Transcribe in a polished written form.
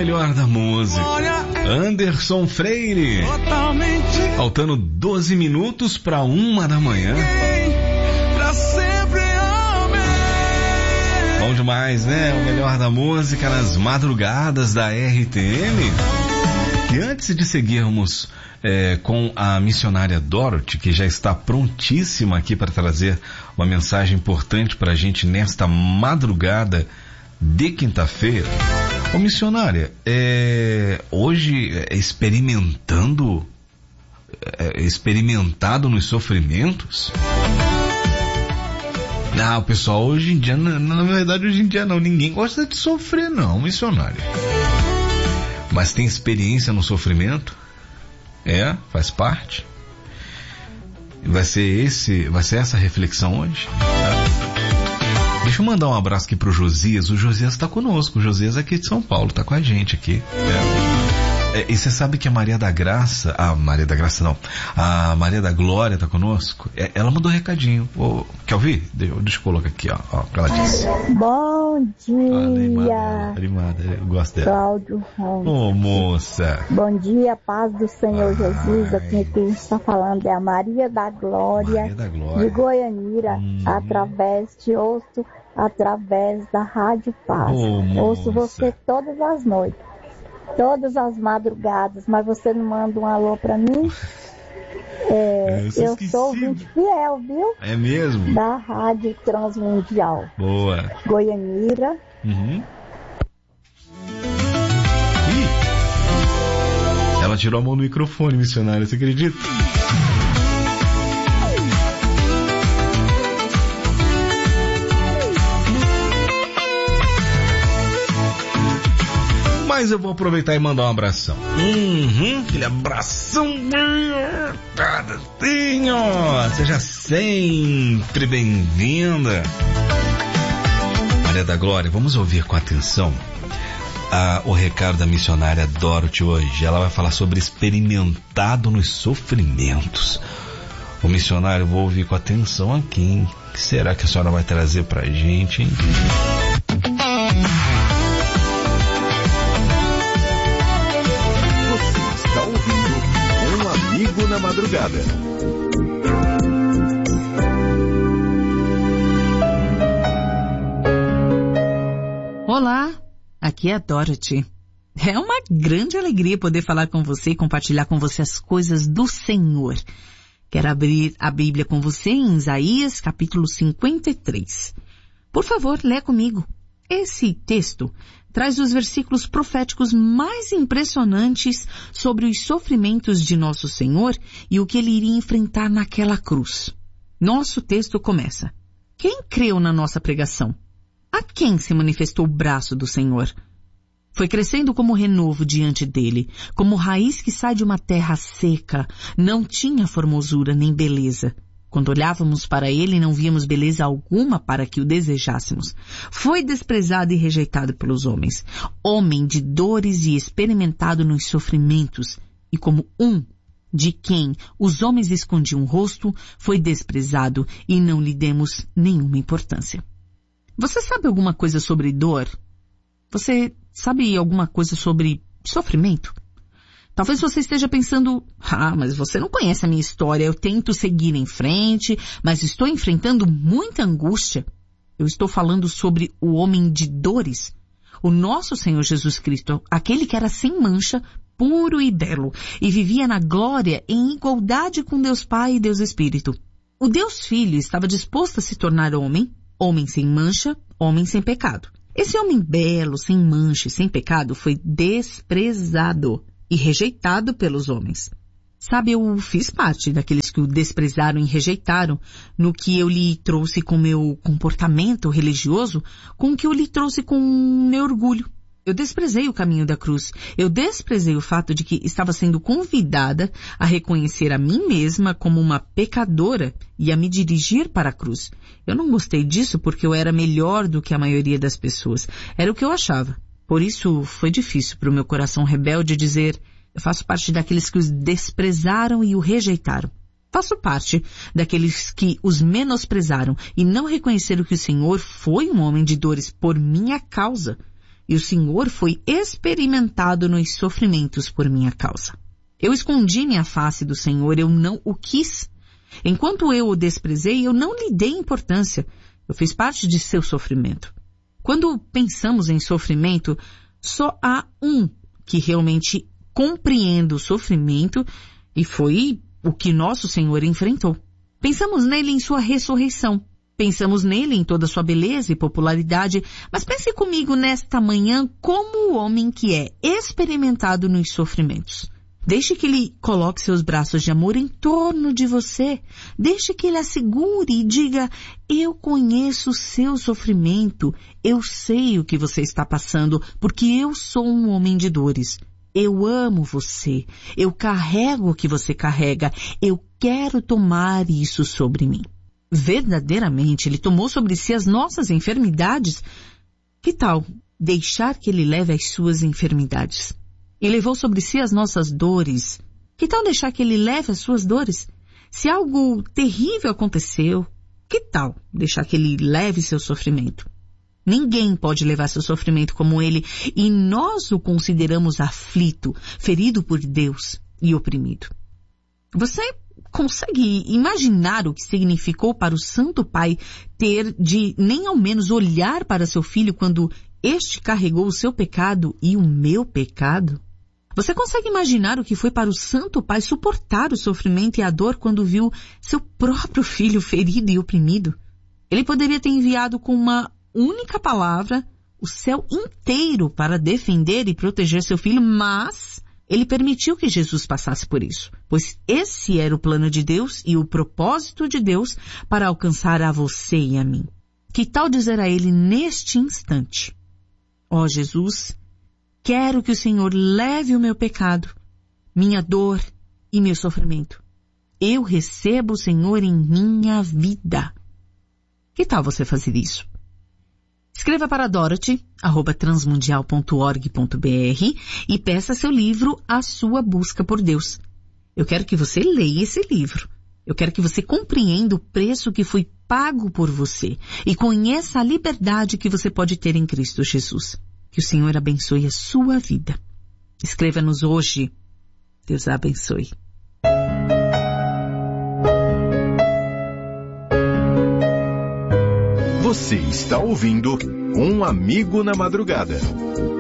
melhor da música. Anderson Freire. Faltando 12 minutos para 1 da manhã. Bom demais, né? O melhor da música nas madrugadas da RTM. E antes de seguirmos com a missionária Dorothy, que já está prontíssima aqui para trazer uma mensagem importante para a gente nesta madrugada de quinta-feira. Ô missionária, hoje experimentado nos sofrimentos? Não, o pessoal hoje em dia, na verdade hoje em dia não, ninguém gosta de sofrer não, missionária. Mas tem experiência no sofrimento? Faz parte. Vai ser essa reflexão hoje? Deixa eu mandar um abraço aqui pro Josias. O Josias está conosco. O Josias é aqui de São Paulo, tá com a gente aqui. E você sabe que a Maria da Graça... A Maria da Glória tá conosco. Ela mandou um recadinho. Quer ouvir? Deixa eu colocar aqui, ó. O que ela disse. Bom dia. Animada. Eu gosto dela. Cláudio. Ô, moça. Bom dia, paz do Senhor Jesus. Aqui quem está falando é a Maria da Glória. De Goianira. Através da Rádio Paz. Ouço você todas as noites. Todas as madrugadas, mas você não manda um alô pra mim? Eu sou ouvinte fiel, viu? É mesmo? Da Rádio Transmundial. Boa. Goianira. Ih, ela tirou a mão do microfone, missionária, você acredita? Mas eu vou aproveitar e mandar um abração. Aquele abração. Seja sempre bem-vinda. Maria da Glória, vamos ouvir com atenção o recado da missionária Dorothy hoje. Ela vai falar sobre experimentado nos sofrimentos. O missionário, eu vou ouvir com atenção aqui, hein? O que será que a senhora vai trazer pra gente, hein? Está ouvindo Um Amigo na Madrugada. Olá, aqui é a Dorothy. É uma grande alegria poder falar com você e compartilhar com você as coisas do Senhor. Quero abrir a Bíblia com você em Isaías, capítulo 53. Por favor, lê comigo. Esse texto traz os versículos proféticos mais impressionantes sobre os sofrimentos de nosso Senhor e o que ele iria enfrentar naquela cruz. Nosso texto começa. Quem creu na nossa pregação? A quem se manifestou o braço do Senhor? Foi crescendo como renovo diante dele, como raiz que sai de uma terra seca. Não tinha formosura nem beleza. Quando olhávamos para ele, não víamos beleza alguma para que o desejássemos. Foi desprezado e rejeitado pelos homens. Homem de dores e experimentado nos sofrimentos. E como um de quem os homens escondiam o rosto, foi desprezado e não lhe demos nenhuma importância. Você sabe alguma coisa sobre dor? Você sabe alguma coisa sobre sofrimento? Talvez você esteja pensando, mas você não conhece a minha história, eu tento seguir em frente, mas estou enfrentando muita angústia. Eu estou falando sobre o homem de dores, o nosso Senhor Jesus Cristo, aquele que era sem mancha, puro e belo, e vivia na glória em igualdade com Deus Pai e Deus Espírito. O Deus Filho estava disposto a se tornar homem, homem sem mancha, homem sem pecado. Esse homem belo, sem mancha e sem pecado foi desprezado e rejeitado pelos homens. Sabe, eu fiz parte daqueles que o desprezaram e rejeitaram no que eu lhe trouxe com meu comportamento religioso, com o que eu lhe trouxe com meu orgulho. Eu desprezei o caminho da cruz. Eu desprezei o fato de que estava sendo convidada a reconhecer a mim mesma como uma pecadora e a me dirigir para a cruz. Eu não gostei disso porque eu era melhor do que a maioria das pessoas. Era o que eu achava. Por isso foi difícil para o meu coração rebelde dizer: eu faço parte daqueles que os desprezaram e o rejeitaram. Faço parte daqueles que os menosprezaram e não reconheceram que o Senhor foi um homem de dores por minha causa. e o Senhor foi experimentado nos sofrimentos por minha causa. Eu escondi minha face do Senhor, eu não o quis. Enquanto eu o desprezei, eu não lhe dei importância. Eu fiz parte de seu sofrimento. Quando pensamos em sofrimento, só há um que realmente compreende o sofrimento, e foi o que nosso Senhor enfrentou. Pensamos nele em sua ressurreição. Pensamos nele em toda sua beleza e popularidade, mas pense comigo nesta manhã como o homem que é experimentado nos sofrimentos. Deixe que ele coloque seus braços de amor em torno de você. Deixe que ele assegure e diga: eu conheço o seu sofrimento. Eu sei o que você está passando, porque eu sou um homem de dores. Eu amo você. Eu carrego o que você carrega. Eu quero tomar isso sobre mim. Verdadeiramente, ele tomou sobre si as nossas enfermidades. Que tal deixar que ele leve as suas enfermidades? E levou sobre si as nossas dores. Que tal deixar que ele leve as suas dores? Se algo terrível aconteceu, que tal deixar que ele leve seu sofrimento? Ninguém pode levar seu sofrimento como ele, e nós o consideramos aflito, ferido por Deus e oprimido. Você consegue imaginar o que significou para o Santo Pai ter de nem ao menos olhar para seu filho quando este carregou o seu pecado e o meu pecado? Você consegue imaginar o que foi para o Santo Pai suportar o sofrimento e a dor quando viu seu próprio filho ferido e oprimido? Ele poderia ter enviado com uma única palavra o céu inteiro para defender e proteger seu filho, mas ele permitiu que Jesus passasse por isso, pois esse era o plano de Deus e o propósito de Deus para alcançar a você e a mim. Que tal dizer a ele neste instante: ó Jesus, quero que o Senhor leve o meu pecado, minha dor e meu sofrimento. Eu recebo o Senhor em minha vida. Que tal você fazer isso? Escreva para Dorothy@transmundial.org.br e peça seu livro A Sua Busca por Deus. Eu quero que você leia esse livro. Eu quero que você compreenda o preço que foi pago por você e conheça a liberdade que você pode ter em Cristo Jesus. Que o Senhor abençoe a sua vida. Escreva-nos hoje. Deus a abençoe. Você está ouvindo Um Amigo na Madrugada.